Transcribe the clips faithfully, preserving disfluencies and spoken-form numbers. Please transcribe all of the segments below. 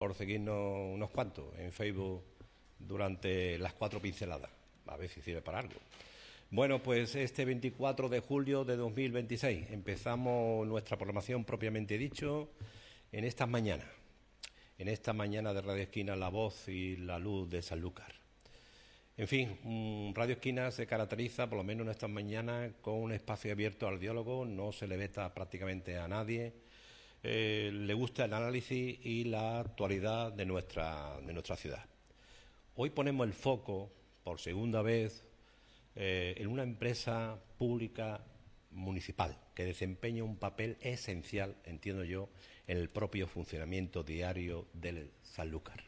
por seguirnos unos cuantos en Facebook durante las cuatro pinceladas. A ver si sirve para algo. Bueno, pues este veinticuatro de julio de dos mil veintiséis empezamos nuestra programación propiamente dicho en estas mañanas. En esta mañana de Radio Esquina, la voz y la luz de Sanlúcar. En fin, Radio Esquina se caracteriza, por lo menos en estas mañanas, con un espacio abierto al diálogo, no se le veta prácticamente a nadie, eh, le gusta el análisis y la actualidad de nuestra, de nuestra ciudad. Hoy ponemos el foco, por segunda vez, eh, en una empresa pública municipal que desempeña un papel esencial, entiendo yo, en el propio funcionamiento diario del Sanlúcar.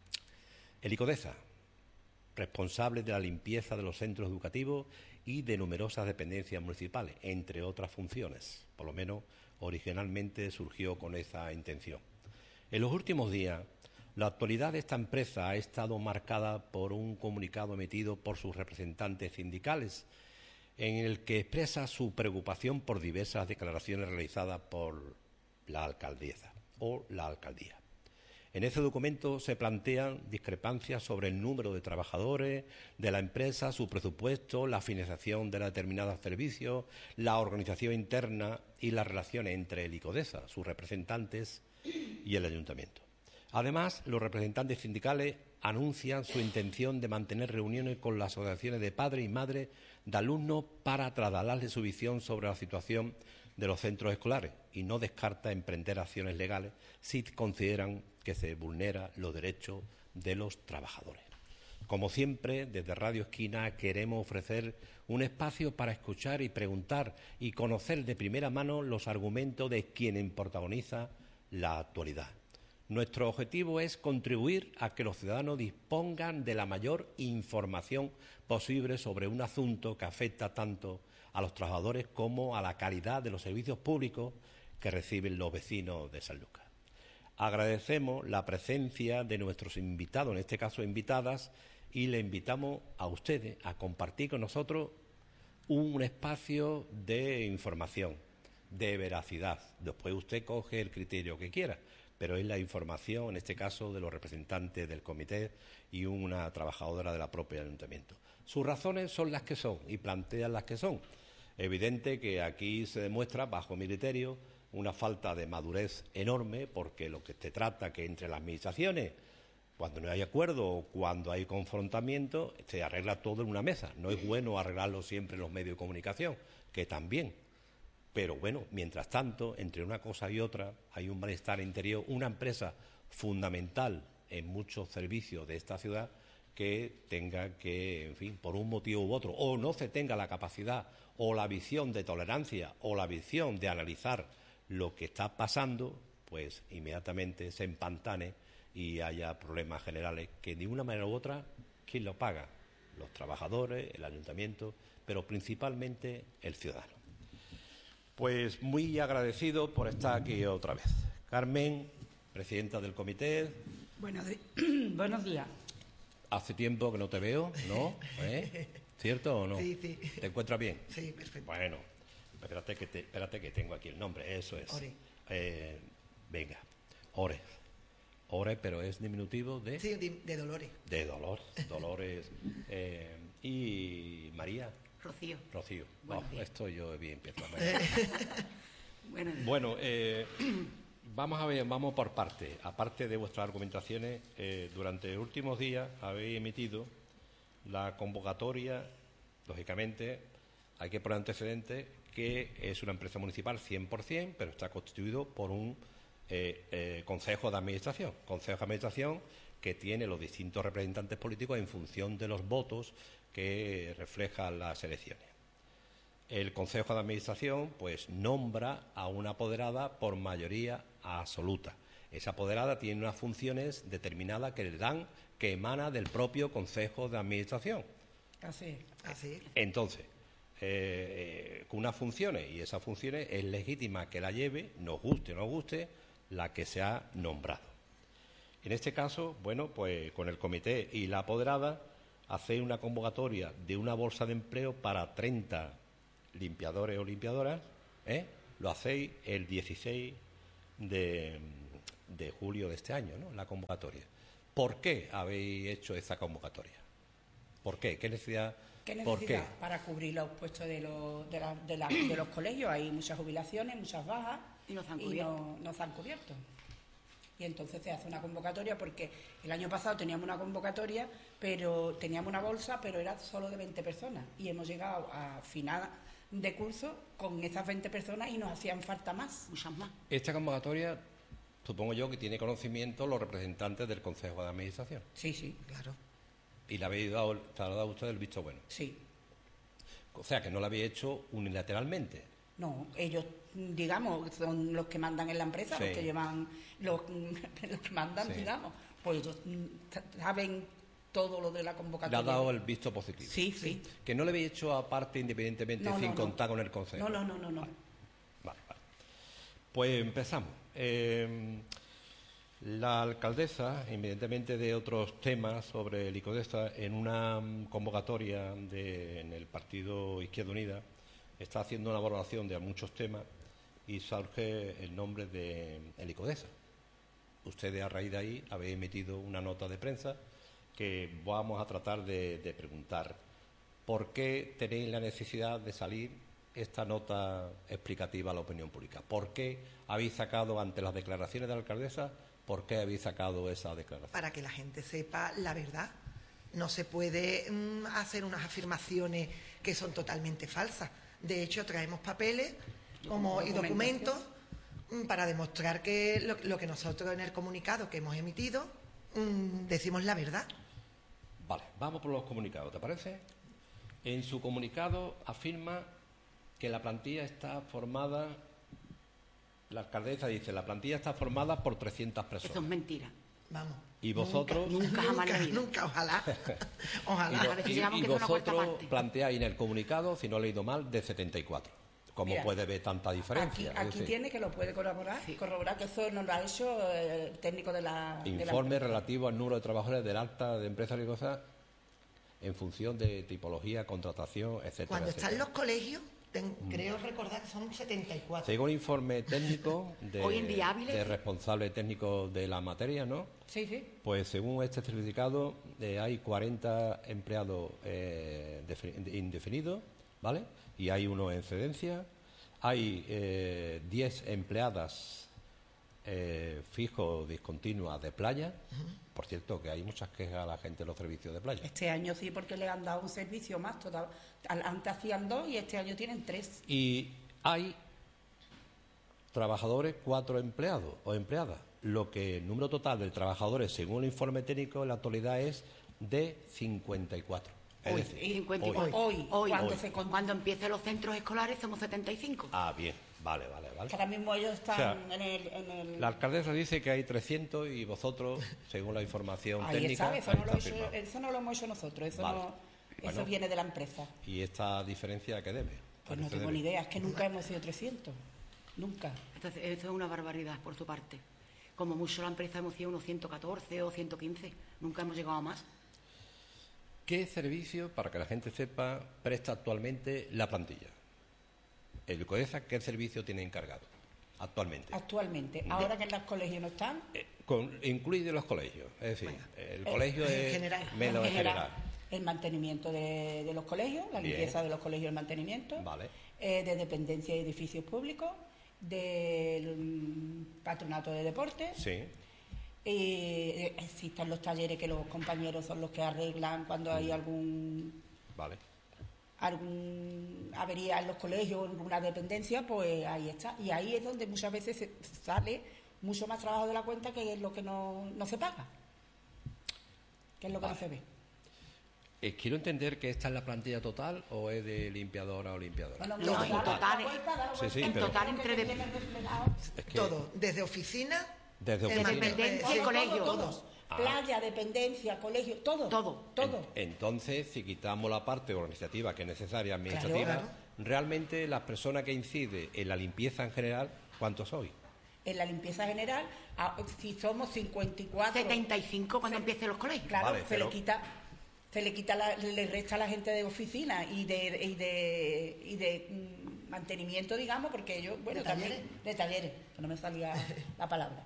El ICODESA, responsable de la limpieza de los centros educativos y de numerosas dependencias municipales, entre otras funciones. Por lo menos originalmente surgió con esa intención. En los últimos días, la actualidad de esta empresa ha estado marcada por un comunicado emitido por sus representantes sindicales, en el que expresa su preocupación por diversas declaraciones realizadas por la alcaldesa o la alcaldía. En ese documento se plantean discrepancias sobre el número de trabajadores de la empresa, su presupuesto, la financiación de determinados servicios, la organización interna y las relaciones entre el ICODESA, sus representantes y el ayuntamiento. Además, los representantes sindicales anuncian su intención de mantener reuniones con las asociaciones de padres y madres de alumnos para trasladarles su visión sobre la situación de los centros escolares y no descarta emprender acciones legales si consideran que se vulneran los derechos de los trabajadores. Como siempre, desde Radio Esquina queremos ofrecer un espacio para escuchar y preguntar y conocer de primera mano los argumentos de quien protagoniza la actualidad. Nuestro objetivo es contribuir a que los ciudadanos dispongan de la mayor información posible sobre un asunto que afecta tanto a los trabajadores como a la calidad de los servicios públicos que reciben los vecinos de Sanlúcar. Agradecemos la presencia de nuestros invitados, en este caso invitadas, y le invitamos a ustedes a compartir con nosotros un espacio de información, de veracidad. Después usted coge el criterio que quiera, pero es la información, en este caso, de los representantes del comité y una trabajadora de la propia ayuntamiento. Sus razones son las que son y plantean las que son. Evidente que aquí se demuestra, bajo mi criterio, una falta de madurez enorme, porque lo que se trata que entre las administraciones, cuando no hay acuerdo o cuando hay confrontamiento, se arregla todo en una mesa. No es bueno arreglarlo siempre en los medios de comunicación, que también. Pero bueno, mientras tanto, entre una cosa y otra, hay un malestar interior, una empresa fundamental en muchos servicios de esta ciudad que tenga que, en fin, por un motivo u otro, o no se tenga la capacidad o la visión de tolerancia o la visión de analizar lo que está pasando, pues inmediatamente se empantane y haya problemas generales que de una manera u otra, ¿quién lo paga? Los trabajadores, el ayuntamiento, pero principalmente el ciudadano. Pues muy agradecido por estar aquí otra vez. Carmen, presidenta del comité. Buenos, di Buenos días. Hace tiempo que no te veo, ¿no? ¿Eh? ¿Cierto o no? Sí, sí. ¿Te encuentras bien? Sí, perfecto. Bueno, espérate que, te, espérate que tengo aquí el nombre, eso es. Ore. Eh, venga, Ore. Ore, pero es diminutivo de... Sí, de, de Dolores. De Dolores, Dolores. eh, y María. Rocío. Rocío. Bueno, no, esto yo bien empiezo. bueno, bueno eh, vamos a ver, vamos por partes. Aparte de vuestras argumentaciones, eh, durante los últimos días habéis emitido la convocatoria, lógicamente, hay que poner antecedentes, que es una empresa municipal cien por cien, pero está constituido por un eh, eh, consejo de administración. Consejo de administración que tiene los distintos representantes políticos en función de los votos que reflejan las elecciones. El Consejo de Administración pues nombra a una apoderada por mayoría absoluta. Esa apoderada tiene unas funciones determinadas que le dan, que emana del propio Consejo de Administración. Así, así. Entonces, eh, con unas funciones, y esas funciones es legítima que la lleve, nos guste o no guste, la que se ha nombrado. En este caso, bueno, pues con el comité y la apoderada hacéis una convocatoria de una bolsa de empleo para treinta limpiadores o limpiadoras, ¿eh? Lo hacéis el dieciséis de, de julio de este año, ¿no? La convocatoria. ¿Por qué habéis hecho esa convocatoria? ¿Por qué? ¿Qué necesidad? ¿Qué necesidad? ¿Por qué? Para cubrir los puestos de los, de, la, de, la, de los colegios. Hay muchas jubilaciones, muchas bajas y nos han y cubierto. no, no se han cubierto. Y entonces se hace una convocatoria porque el año pasado teníamos una convocatoria, pero teníamos una bolsa, pero era solo de veinte personas. Y hemos llegado a final de curso con esas veinte personas y nos hacían falta más. Muchas más. Esta convocatoria, supongo yo que tiene conocimiento los representantes del Consejo de Administración. Sí, sí, claro. Y le habéis dado, te ha dado usted el visto bueno. Sí. O sea, que no lo habéis hecho unilateralmente. No, ellos, digamos, son los que mandan en la empresa, Sí. los que llevan, los, los que mandan, Sí. digamos, pues ellos saben todo lo de la Le convocatoria. ha dado el visto positivo. Sí, sí. Que no le habéis hecho aparte, independientemente, No, sin no, no. contar con el Consejo. No, no, no, no, no. Vale, vale. vale. Pues empezamos. Eh, la alcaldesa, independientemente de otros temas sobre el ICODESA, en una mm, convocatoria de, en el Partido Izquierda Unida, está haciendo una valoración de muchos temas y surge el nombre de el ICODESA. Ustedes, a raíz de ahí, habéis emitido una nota de prensa que vamos a tratar de, de preguntar por qué tenéis la necesidad de salir esta nota explicativa a la opinión pública. ¿Por qué habéis sacado, ante las declaraciones de la alcaldesa, por qué habéis sacado esa declaración? Para que la gente sepa la verdad. No se puede mm, hacer unas afirmaciones que son totalmente falsas. De hecho, traemos papeles como, y documentos mm, para demostrar que lo, lo que nosotros en el comunicado que hemos emitido mm, decimos la verdad. Vale, vamos por los comunicados, ¿te parece? En su comunicado afirma que la plantilla está formada, la alcaldesa dice, la plantilla está formada por trescientas personas. Eso es mentira. Vamos. Y vosotros... Nunca, nunca, jamás en la vida. Nunca, ojalá. Y, Ojalá. vo- A veces y- llegamos y que es una cuarta vosotros parte. planteáis en el comunicado, si no he leído mal, de setenta y cuatro. ¿Cómo Mira, puede ver tanta Aquí, diferencia? Es aquí decir, tiene que lo puede corroborar, corroborar que eso nos lo ha hecho el técnico de la... de la informe empresa. relativo al número de trabajadores del alta de empresas y cosas en función de tipología, contratación, etcétera. Cuando etcétera. están los colegios, ten- creo recordar que son setenta y cuatro. Según informe técnico de, Hoy en día hábiles. de responsable técnico de la materia, ¿no? Sí, sí. Pues según este certificado eh, hay cuarenta empleados eh, defi- indefinidos, ¿vale? Y hay uno en excedencia. Hay eh, diez empleadas eh, fijos discontinuas de playa. Por cierto, que hay muchas quejas a la gente de los servicios de playa. Este año sí, porque le han dado un servicio más. Toda, al- antes hacían dos y este año tienen tres. Y hay trabajadores, cuatro empleados o empleadas. Lo que el número total de trabajadores, según el informe técnico, en la actualidad es de cincuenta y cuatro. Es Hoy, decir, y cincuenta y hoy. cuatro. Hoy, Hoy. cuando Hoy. se con- Cuando empiecen los centros escolares somos setenta y cinco. Ah, bien, vale, vale, vale. que ahora mismo ellos están O sea, en el... En el La alcaldesa dice que hay trescientos y vosotros, según la información ahí técnica, está, eso ahí no, lo está hecho- firmado. eso no lo hemos hecho nosotros, eso, Vale. no, Bueno. eso viene de la empresa. ¿Y esta diferencia a qué debe? Pues ¿A no qué se tengo debe? ni idea, es que nunca hemos sido trescientos. Nunca. Entonces, eso es una barbaridad por su parte. Como mucho la empresa hemos sido unos ciento catorce o ciento quince. Nunca hemos llegado a más. ¿Qué servicio, para que la gente sepa, presta actualmente la plantilla? El COESA, ¿qué servicio tiene encargado actualmente? Actualmente, ahora que en los colegios no están, Eh, con, incluido los colegios, es decir, el eh, colegio en es general. menos en general, general. el mantenimiento de, de los colegios, la Bien. limpieza de los colegios, el mantenimiento, Vale. eh, de dependencia de edificios públicos, del mm, patronato de deportes. Sí, Y eh, existen los talleres que los compañeros son los que arreglan cuando hay algún vale. algún avería en los colegios o en alguna dependencia, pues ahí está. Y ahí es donde muchas veces se sale mucho más trabajo de la cuenta, que es lo que no, no se paga, que es lo que Vale. no se ve. Eh, quiero entender que esta es la plantilla total o es de limpiadora o limpiadora. Bueno, No, no, en la- total, la cuenta, la Sí, sí, cuenta, pero- en total entre de- Es que Todo, desde oficina... Desde eh, oficina. man- Dependencia eh, y sí, colegio. Todos. Ah. Playa, dependencia, colegio, todo. Todo. Todo. En- entonces, si quitamos la parte organizativa, que es necesaria, administrativa, Claro, claro. realmente las personas que inciden en la limpieza en general, ¿cuántos sois? En la limpieza general, ah, si somos cincuenta y cuatro... setenta y cinco cuando empiecen los colegios. Claro, Vale, se pero- le quita, se le quita, la- le resta a la gente de oficina y de y de, y de mm, mantenimiento, digamos, porque ellos, bueno, ¿De también talleres? de talleres, que no me salía la palabra.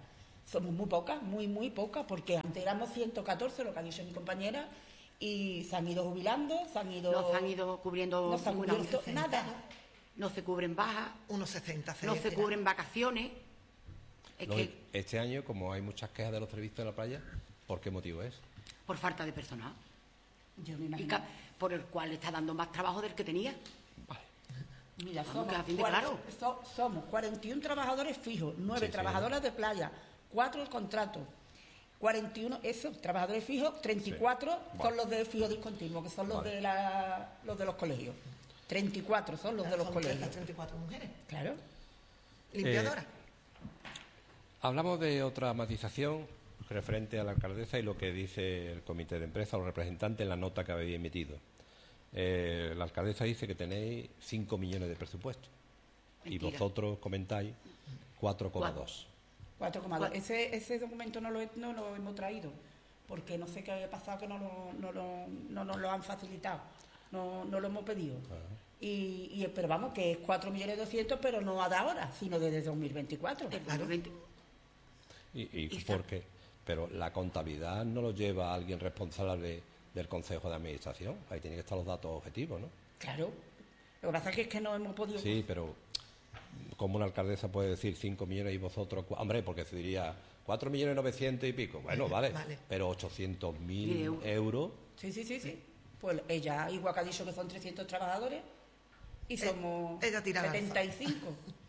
somos muy pocas, muy, muy pocas, porque antes éramos ciento catorce, lo que ha dicho mi compañera, y se han ido jubilando, se han ido... No se han ido cubriendo no se han ninguna- cubierto nada. No se cubren bajas, Unos sesenta no se cubren vacaciones. Es No, que este año, como hay muchas quejas de los servicios de la playa, ¿por qué motivo es? por falta de personal. Yo me Y imagino. ca- por el cual está dando más trabajo del que tenía. Mira, Vamos, somos, que a fin de cuar- claro. so- somos cuarenta y uno trabajadores fijos, nueve Sí, sí. trabajadoras de playa, cuatro el contrato, cuarenta y uno, eso, trabajadores fijos, treinta y cuatro Sí. son Vale. los de fijo discontinuo, que son los, Vale. de la, los de los colegios. treinta y cuatro son los de los Son colegios. treinta y cuatro mujeres. Claro. Limpiadoras. Hablamos de otra matización referente a la alcaldesa y lo que dice el comité de empresa o el representante en la nota que habéis emitido. Eh, la alcaldesa dice que tenéis cinco millones de presupuesto y Mentira. vosotros comentáis cuatro coma dos. cuatro coma dos. Cuatro. Ese, ese documento no lo, he- no lo hemos traído, porque no sé qué había pasado que no, lo, no, lo- no nos lo han facilitado, no, no lo hemos pedido. Y, y pero vamos, que es cuatro millones doscientos, pero no a de ahora, sino desde dos mil veinticuatro. El Claro. veinte- ¿Y, y Y está- por qué? Pero la contabilidad no lo lleva alguien responsable del Consejo de Administración. Ahí tienen que estar los datos objetivos, ¿no? Claro. Lo que pasa es que, es que no hemos podido... Sí, pero ¿cómo una alcaldesa puede decir cinco millones y vosotros... cua- Hombre, porque se diría cuatro millones novecientos y pico. Bueno, vale, Vale. pero ochocientos mil Mil euros. euros... Sí, sí, sí, sí. Pues ella, igual que ha dicho que son trescientos trabajadores, y somos ella tira al alza. setenta y cinco.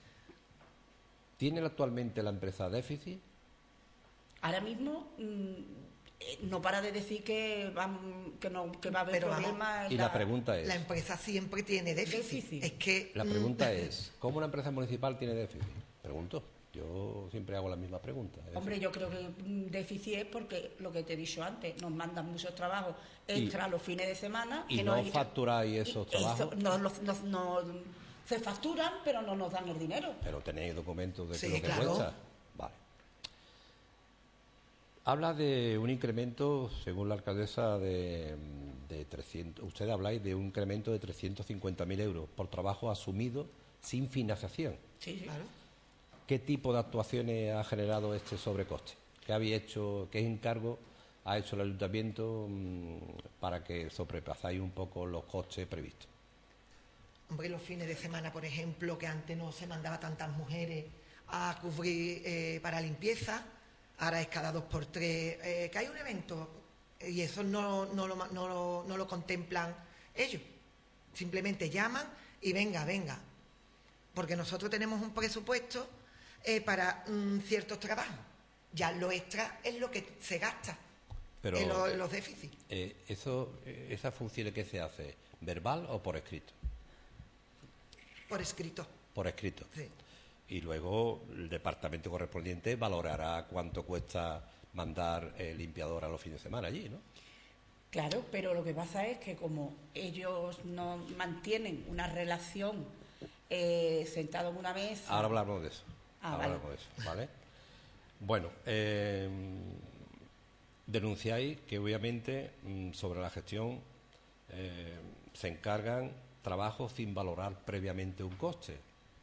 ¿Tiene actualmente la empresa déficit? Ahora mismo mm, eh, no para de decir que, van, que, no, que va a haber Pero vamos, problemas. en Y la pregunta es... La empresa siempre tiene déficit. Déficit. Es que La mm, pregunta es, ¿cómo una empresa municipal tiene déficit? Pregunto. Yo siempre hago la misma pregunta. Es Hombre, decir, yo creo que mm, déficit es porque, lo que te he dicho antes, nos mandan muchos trabajos extra los fines de semana. ¿Y que no hay- facturáis esos y eso, trabajos? no, los- nos- nos- se facturan, pero no nos dan el dinero. Pero tenéis documentos de Sí, qué es lo que claro. cuesta. Vale. Habla de un incremento, según la alcaldesa, de, de trescientos. Ustedes habláis de un incremento de trescientos cincuenta mil euros por trabajo asumido sin financiación. Sí, sí. Claro. ¿Qué tipo de actuaciones ha generado este sobrecoste? ¿Qué habéis hecho, qué encargo ha hecho el ayuntamiento mm, para que sobrepasáis un poco los costes previstos? Hombre, los fines de semana, por ejemplo, que antes no se mandaba tantas mujeres a cubrir eh, para limpieza, ahora es cada dos por tres, eh, que hay un evento, y eso no, no, lo, ma- no, lo, no lo contemplan ellos. Simplemente llaman y venga, venga. Porque nosotros tenemos un presupuesto eh, para mm, ciertos trabajos. Ya lo extra es lo que se gasta Pero, en, lo- en los déficits. Eh, eso, eh, ¿Esa función que se hace, verbal o por escrito? Por escrito. Por escrito. Sí. Y luego el departamento correspondiente valorará cuánto cuesta mandar el limpiador a los fines de semana allí, ¿no? Claro, pero lo que pasa es que como ellos no mantienen una relación eh, sentado en una mesa... Ahora hablamos de eso. Ah, Ahora vale. hablamos de eso, ¿vale? Bueno, eh, denunciáis que obviamente mm, sobre la gestión eh, se encargan trabajos sin valorar previamente un coste.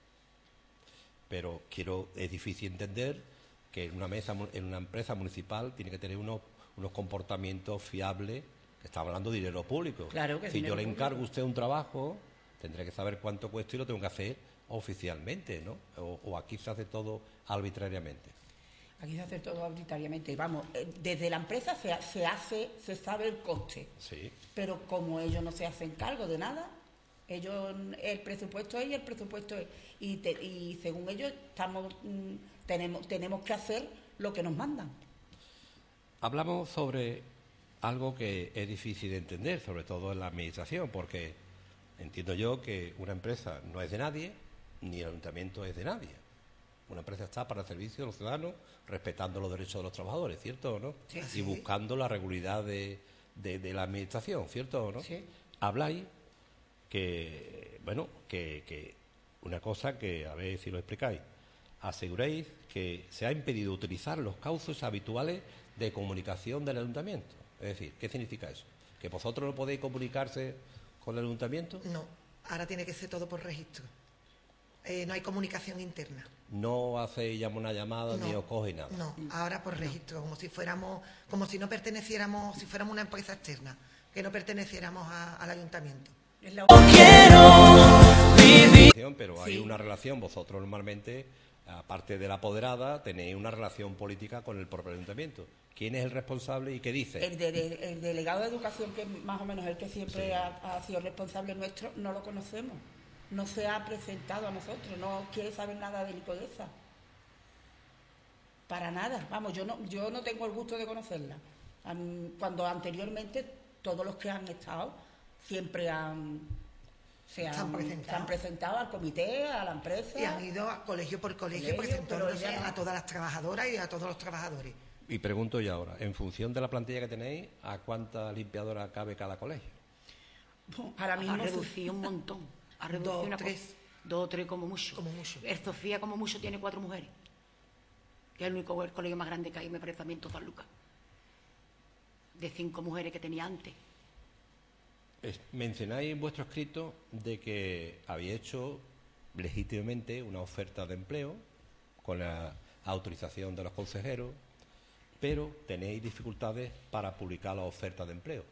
Pero quiero, es difícil entender que en una mesa, mu- en una empresa municipal tiene que tener unos, unos comportamientos fiables, que estamos hablando de dinero público. Claro que es si yo dinero le encargo a público. usted un trabajo, tendré que saber cuánto cuesta y lo tengo que hacer oficialmente, ¿no? O, o aquí se hace todo arbitrariamente. Aquí se hace todo arbitrariamente. Vamos, eh, desde la empresa se, ha- se hace, se sabe el coste, Sí. pero como ellos no se hacen cargo de nada, ellos el presupuesto es y el presupuesto es. Y, te- y según ellos estamos mm, tenemos tenemos que hacer lo que nos mandan. Hablamos sobre algo que es difícil de entender, sobre todo en la administración, porque entiendo yo que una empresa no es de nadie, ni el ayuntamiento es de nadie. Una empresa está para el servicio de los ciudadanos, respetando los derechos de los trabajadores, ¿cierto o no? Sí. Y Sí. buscando la regularidad de, de- de la administración, ¿cierto o no? Sí. Habláis que, bueno, que, que una cosa que, a ver si lo explicáis, aseguréis que se ha impedido utilizar los cauces habituales de comunicación del ayuntamiento. Es decir, ¿qué significa eso? ¿Que vosotros no podéis comunicarse con el ayuntamiento? No, ahora tiene que ser todo por registro. Eh, no hay comunicación interna. No hacéis llamo una llamada No, ni os coge nada. No, ahora por registro, como si fuéramos, como si no perteneciéramos, si fuéramos una empresa externa, que no perteneciéramos a- al ayuntamiento. Es la Pero hay Sí. una relación, vosotros normalmente, aparte de la apoderada, tenéis una relación política con el propio ayuntamiento. ¿Quién es el responsable y qué dice? El, de- de- el delegado de educación, que más o menos el que siempre Sí. ha, ha sido responsable nuestro, no lo conocemos. No se ha presentado a nosotros, no quiere saber nada de Licodesa. Para nada. Vamos, yo no, yo no tengo el gusto de conocerla. Am- Cuando anteriormente todos los que han estado siempre han se han, Se han presentado. se han presentado al comité, a la empresa. Y han ido a colegio por colegio, Colegio, presentándose pero ella no. a todas las trabajadoras y a todos los trabajadores. Y pregunto yo ahora, en función de la plantilla que tenéis, ¿a cuántas limpiadoras cabe cada colegio? Ahora mismo Ha se- reducido un montón. Ha reducido Dos, una co- tres. Dos o tres como mucho. Como mucho. El Sofía como mucho tiene cuatro mujeres. Que es el único el colegio más grande que hay, me parece, también en San Lucas. De cinco mujeres que tenía antes. Es- mencionáis en vuestro escrito de que habéis hecho legítimamente una oferta de empleo con la autorización de los consejeros, pero tenéis dificultades para publicar la oferta de empleo.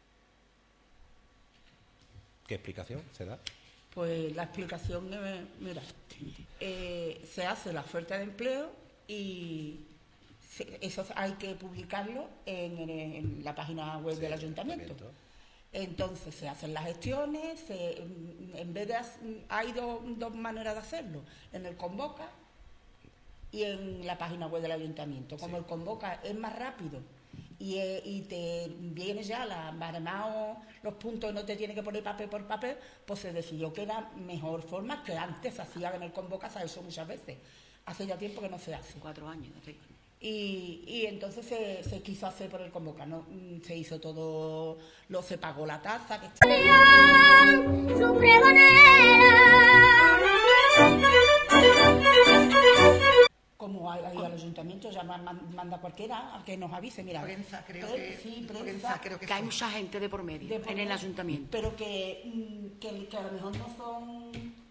¿Qué explicación se da? Pues la explicación, eh, mira, eh, se hace la oferta de empleo y se- eso hay que publicarlo en, en- en la página web del ayuntamiento. Entonces se hacen las gestiones, se- en vez de hac- hay dos, dos maneras de hacerlo, en el Convoca y en la página web del ayuntamiento. Como Sí. el Convoca es más rápido y, eh, y te viene ya la baremao, los puntos, no te tiene que poner papel por papel, pues se decidió que era mejor forma que antes se hacía en el Convoca, se ha hecho muchas veces. Hace ya tiempo que no se hace. Cuatro años. Sí. Y, y entonces se, se quiso hacer por el Convoca, ¿no? Mm, Se hizo todo, lo se pagó la tasa, que está- su pregonera. como ahí ahí al ayuntamiento ya ma- man- manda cualquiera a que nos avise, mira. Prensa, creo Pre- que, sí, prensa, prensa, creo que Que hay sí. mucha gente de por medio de por en el medio, ayuntamiento. pero que, mm, que, que a lo mejor no son,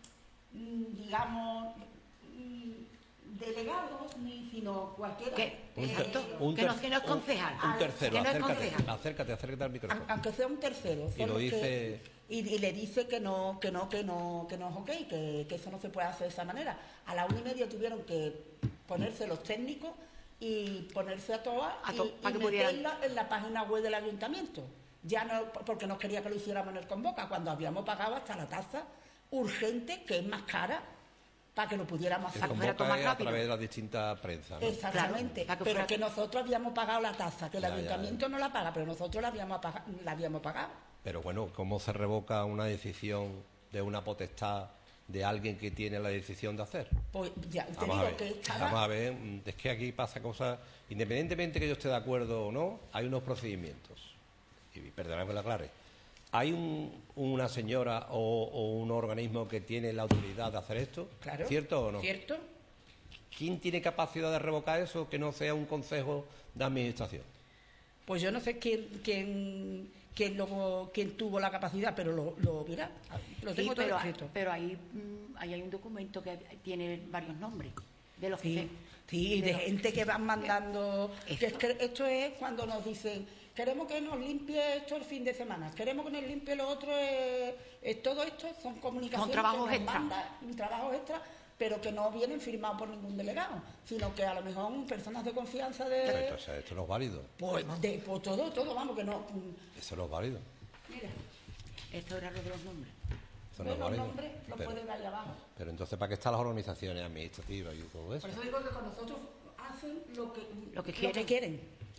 mm, digamos, mm, delegados, ni sino cualquiera. Que- Un ter- Exacto. un Que ter- no- que no es un- concejal. Un tercero, Que no es acércate, concejal. acércate, acércate al micrófono. Au- aunque sea un tercero. Y son lo los que- dice- y, y le dice que no, que no, que no, que no es ok, que, que eso no se puede hacer de esa manera. A la una y media tuvieron que ponerse los técnicos y ponerse a todas A y, to- y para que pudieran- meterla en la página web del ayuntamiento. Ya no, porque no quería que lo hiciéramos en el Convoca, cuando habíamos pagado hasta la tasa urgente, que es más cara, para que lo pudiéramos El hacer. fuera todo Convoca más es a rápido. través de las distintas prensas, ¿no? Exactamente, Claro, para que pero fuera- que nosotros habíamos pagado la tasa, que el Ya, ya, ayuntamiento no la paga, pero nosotros la habíamos, paga- la habíamos pagado. Pero bueno, ¿cómo se revoca una decisión de una potestad de alguien que tiene la decisión de hacer? Pues ya te Vamos a digo ver, que estaba- vamos a ver, mm, es que aquí pasa cosas, independientemente que yo esté de acuerdo o no, hay unos procedimientos. Y perdonadme que lo aclare. ¿Hay un- una señora o, o un organismo que tiene la autoridad de hacer esto? Claro. ¿Cierto o no? ¿Cierto? ¿Quién tiene capacidad de revocar eso que no sea un consejo de administración? Pues yo no sé quién quién quién, lo- quién tuvo la capacidad, pero lo, lo mira, lo Sí, tengo todo pero, escrito. pero ahí, mm, ahí hay un documento que tiene varios nombres de los que Sí, se- sí, de los- gente que van mandando. Que es Esto. que esto es cuando nos dicen, queremos que nos limpie esto el fin de semana, queremos que nos limpie lo otro. eh, eh, todo esto son comunicaciones. Son trabajos que nos extra. manda, trabajos extra, pero que no vienen firmados por ningún delegado, sino que a lo mejor personas de confianza Pero de. entonces esto no es válido. Pues, de, pues todo, todo, vamos, que no. mm, Eso no es válido. Mira, Esto era lo de los nombres. Eso no es ves los válido. nombres, los Pero, pueden dar ahí abajo. pero entonces, ¿para qué están las organizaciones administrativas y todo eso? Por eso digo que con nosotros hacen lo que, Lo que quieren. quieren.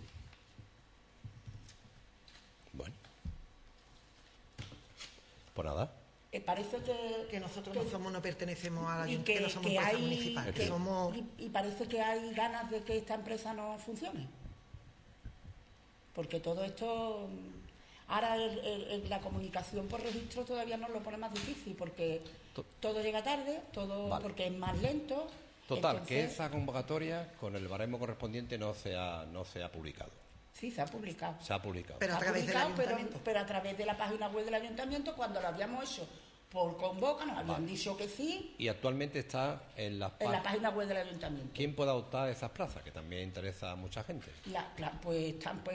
Bueno. Pues nada. Eh, parece que, Que nosotros que- no somos, no pertenecemos a la y ayuntamiento, que, que no somos que empresa hay municipal, que que- somos... y, y parece que hay ganas de que esta empresa no funcione, porque todo esto mm, ahora el- el- el- la comunicación por registro todavía nos lo pone más difícil, porque To- todo llega tarde, todo Vale. porque es más lento. Total, entonces, que esa convocatoria con el baremo correspondiente no se ha, no se ha publicado. sí, se ha publicado. Se ha publicado. Pero a Se ha través del publicado, pero- ayuntamiento. Pero, a través de la página web del ayuntamiento, cuando lo habíamos hecho por convoca, nos habían Vale. dicho que sí, Y actualmente está en las en la pa- página web del ayuntamiento. ¿Quién puede optar a esas plazas? Que también interesa a mucha gente. La- la- pues están pues